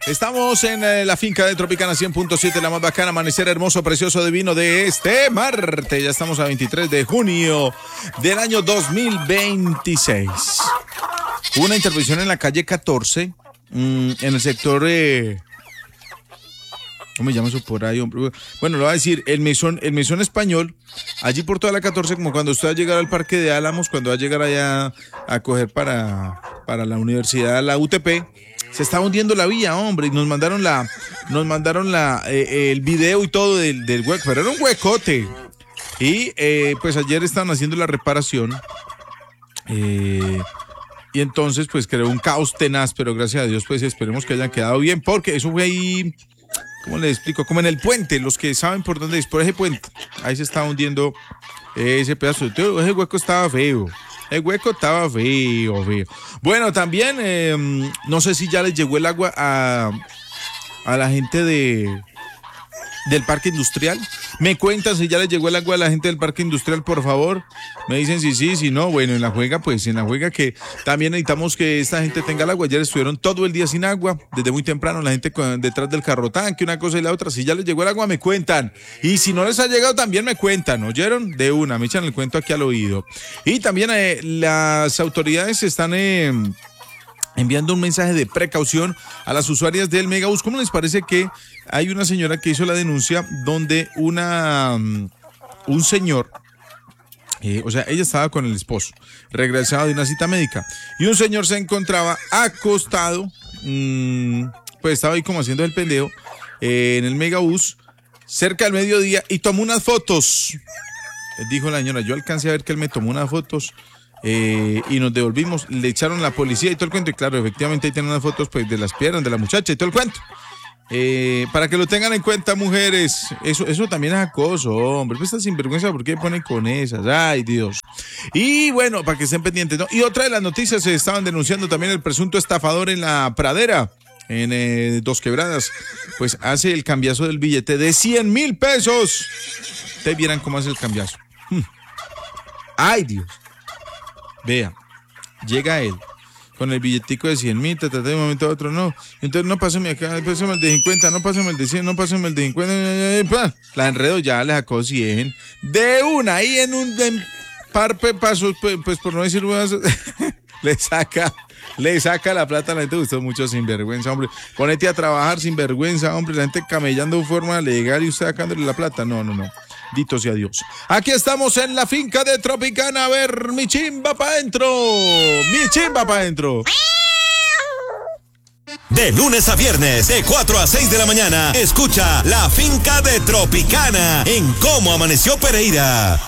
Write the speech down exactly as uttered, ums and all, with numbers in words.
Estamos en eh, la finca de Tropicana cien punto siete, la más bacana, amanecer hermoso, precioso, divino de este martes. Ya estamos a veintitrés de junio del año dos mil veintiséis. Hubo una intervención en la calle catorce, mmm, en el sector... Eh, ¿Cómo me llama eso por ahí, hombre? Bueno, lo voy a decir, el mesón, el mesón español, allí por toda la catorce, como cuando usted va a llegar al Parque de Álamos, cuando va a llegar allá a coger para, para la universidad, la U T P, se está hundiendo la vía, hombre, y nos mandaron la, nos mandaron la, eh, el video y todo del, del hueco, pero era un huecote. Y eh, pues ayer estaban haciendo la reparación, eh, y entonces pues creó un caos tenaz, pero gracias a Dios pues esperemos que hayan quedado bien, porque eso fue ahí... ¿Cómo le explico? Como en el puente, los que saben por dónde es, por ese puente. Ahí se estaba hundiendo ese pedazo. Ese hueco estaba feo. El hueco estaba feo, feo. Bueno, también, eh, no sé si ya les llegó el agua a, a la gente de... del parque industrial. Me cuentan si ya les llegó el agua a la gente del parque industrial, por favor. Me dicen si sí, si no. Bueno, en la juega, pues en la juega que también necesitamos que esta gente tenga el agua. Ayer estuvieron todo el día sin agua, desde muy temprano, la gente con, detrás del carro tanque, una cosa y la otra. Si ya les llegó el agua, me cuentan. Y si no les ha llegado, también me cuentan. ¿Oyeron? De una, me echan el cuento aquí al oído. Y también eh, las autoridades están... Eh, enviando un mensaje de precaución a las usuarias del Megabús. ¿Cómo les parece que hay una señora que hizo la denuncia donde una un señor, eh, o sea, ella estaba con el esposo, regresaba de una cita médica, y un señor se encontraba acostado, mmm, pues estaba ahí como haciendo el pendejo, eh, en el Megabús, cerca del mediodía, y tomó unas fotos. Dijo la señora, yo alcancé a ver que él me tomó unas fotos. Eh, y nos devolvimos, le echaron la policía y todo el cuento, y claro, efectivamente ahí tienen unas fotos pues de las piernas de la muchacha y todo el cuento. Eh, para que lo tengan en cuenta, mujeres, eso, eso también es acoso, hombre, pues esta sinvergüenza, ¿por qué ponen con esas? Ay, Dios. Y bueno, para que estén pendientes, ¿no? Y otra de las noticias, se estaban denunciando también el presunto estafador en la Pradera, en eh, Dos Quebradas, pues hace el cambiazo del billete de cien mil pesos. Ustedes vieran cómo hace el cambiazo. Hmm. Ay, Dios. Vea, llega él con el billetico de cien mil, de un momento a otro, no. Entonces, no pásame acá, pásame el de cincuenta, no pásame el de cien, no pásame el de cincuenta. La enredo ya, le sacó cien. De una, ahí en un en par de pasos, pues, pues por no decir más, le saca, le saca la plata a la gente. Gustó mucho sinvergüenza, hombre. Ponete a trabajar sinvergüenza, hombre. La gente camellando de forma legal y usted sacándole la plata. No, no, no. Dito sea Dios. Aquí estamos en la finca de Tropicana. A ver, mi chimba pa' adentro. Mi chimba pa' adentro. De lunes a viernes, de cuatro a seis de la mañana, escucha la finca de Tropicana en Cómo Amaneció Pereira.